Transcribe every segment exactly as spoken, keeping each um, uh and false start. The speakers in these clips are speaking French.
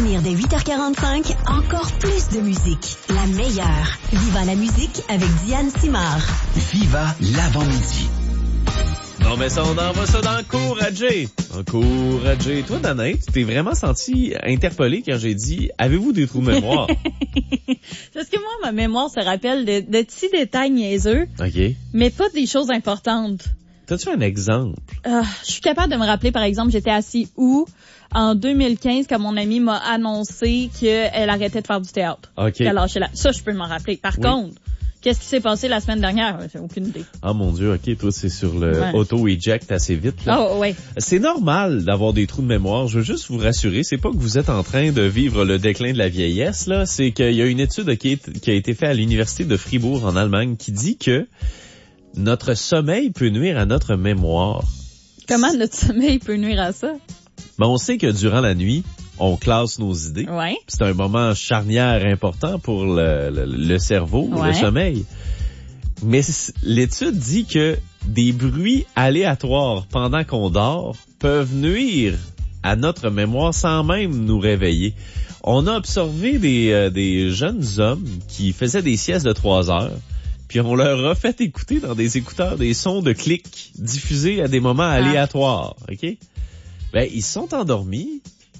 revenir dès huit heures quarante-cinq, encore plus de musique. La meilleure. Viva la musique avec Diane Simard. Viva l'avant-midi. Non, mais ça, on envoie ça dans Encourager. Encourager. Toi, Danae, tu t'es vraiment senti interpellée quand j'ai dit « Avez-vous des trous de mémoire? » Parce que moi, ma mémoire se rappelle de, de petits détails niaiseux, OK. mais pas des choses importantes. T'as-tu un exemple? Euh, je suis capable de me rappeler, par exemple, j'étais assis où en deux mille quinze quand mon amie m'a annoncé qu'elle arrêtait de faire du théâtre. OK. Qu'elle lâchait là. Ça, je peux m'en rappeler. Par Oui. contre, qu'est-ce qui s'est passé la semaine dernière? J'ai aucune idée. Ah, mon Dieu, OK, toi, c'est sur le Ouais. auto-eject assez vite, là. Oh, ouais. C'est normal d'avoir des trous de mémoire. Je veux juste vous rassurer, c'est pas que vous êtes en train de vivre le déclin de la vieillesse, là. C'est qu'il y a une étude qui, est, qui a été faite à l'université de Fribourg, en Allemagne, qui dit que notre sommeil peut nuire à notre mémoire. Comment notre sommeil peut nuire à ça? Ben, on sait que durant la nuit, on classe nos idées. Ouais. C'est un moment charnière important pour le, le, le cerveau, Ouais. le sommeil. Mais l'étude dit que des bruits aléatoires pendant qu'on dort peuvent nuire à notre mémoire sans même nous réveiller. On a observé des, euh, des jeunes hommes qui faisaient des siestes de trois heures, puis on leur a fait écouter dans des écouteurs des sons de clics diffusés à des moments aléatoires. OK? Ben, ils sont endormis,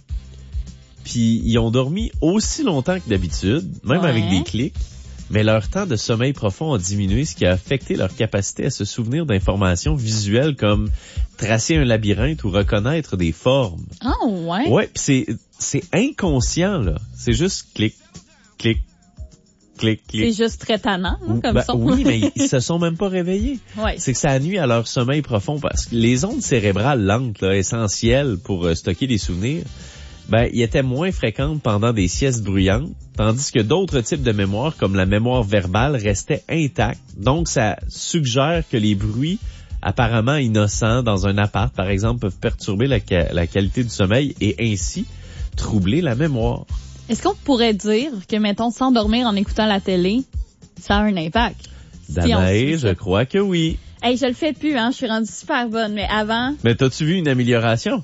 puis ils ont dormi aussi longtemps que d'habitude, même Ouais. avec des clics, mais leur temps de sommeil profond a diminué, ce qui a affecté leur capacité à se souvenir d'informations visuelles comme tracer un labyrinthe ou reconnaître des formes. Oh, ouais. Ouais, puis c'est c'est inconscient, là. C'est juste clic, clic, clic, C'est clic. juste très tannant, hein, comme Ben, ça. oui, mais ils se sont même pas réveillés. Ouais. C'est que ça nuit à leur sommeil profond parce que les ondes cérébrales lentes, là, essentielles pour euh, stocker des souvenirs, ben, ils étaient moins fréquentes pendant des siestes bruyantes, tandis que d'autres types de mémoire, comme la mémoire verbale, restaient intacts. Donc, ça suggère que les bruits apparemment innocents dans un appart, par exemple, peuvent perturber la, ca- la qualité du sommeil et ainsi troubler la mémoire. Est-ce qu'on pourrait dire que, mettons, s'endormir en écoutant la télé, ça a un impact? Si on Danae, suit je ça. crois que oui. Hey, je le fais plus, hein. Je suis rendue super bonne, mais avant, Mais t'as-tu vu une amélioration?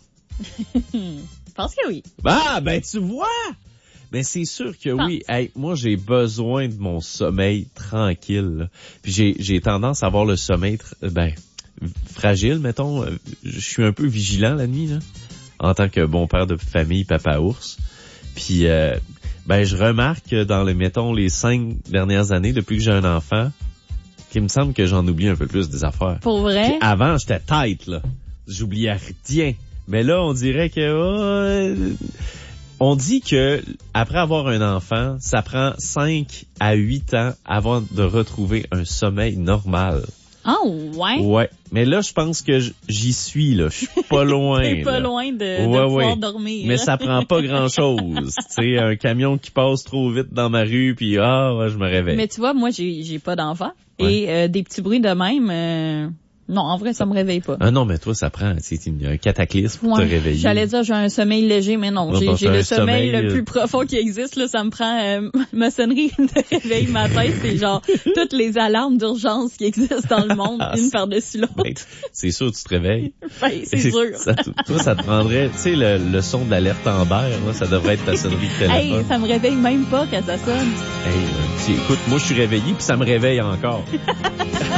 je pense que oui. Ah, ben tu vois! Mais c'est sûr que oui. Hey, moi, j'ai besoin de mon sommeil tranquille. Là. Puis j'ai, j'ai tendance à avoir le sommeil tr- ben fragile, mettons. Je suis un peu vigilant la nuit, là, en tant que bon père de famille, papa ours. Puis euh, ben je remarque que dans les, mettons, les cinq dernières années, depuis que j'ai un enfant, qu'il me semble que j'en oublie un peu plus des affaires. Pour vrai? Puis avant, j'étais tête, là. J'oubliais rien. Mais là, on dirait que... oh, on dit que après avoir un enfant, ça prend cinq à huit ans avant de retrouver un sommeil normal. Oh, ouais? Ouais. Mais là, je pense que j- j'y suis, là. Je suis pas loin. T'es pas là. loin de, de Ouais, pouvoir ouais. dormir. Mais ça prend pas grand-chose. Tu sais, un camion qui passe trop vite dans ma rue, puis ah, ouais, je me réveille. Mais tu vois, moi, j'ai, j'ai pas d'enfant. Ouais. Et euh, des petits bruits de même, euh, non, en vrai, ça me réveille pas. Ah non, mais toi, ça prend, c'est une- un cataclysme pour Ouais. te réveiller. J'allais dire j'ai un sommeil léger, mais non, Ouais, j'ai, bon, j'ai t'as le un sommeil, sommeil, le euh, plus profond qui existe. Là, ça me prend euh, ma sonnerie de réveil matin, c'est genre toutes les alarmes d'urgence qui existent dans le monde, Ah, une c'est- par-dessus l'autre. Ben, c'est sûr, tu te réveilles. Ben, c'est sûr. Ça te- toi, ça te prendrait, tu sais, le, le son de l'alerte Amber, là, ça devrait être ta sonnerie de téléphone. Hey, ça me réveille même pas quand ça sonne. Hey, euh, tu- écoute, moi, je suis réveillé, puis ça me réveille encore.